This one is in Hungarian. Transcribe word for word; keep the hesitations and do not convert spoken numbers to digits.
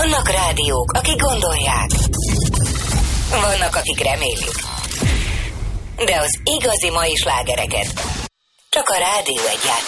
Vannak rádiók, akik gondolják. Vannak, akik remélik. De az igazi mai slágereket csak a Rádió Egy játszik.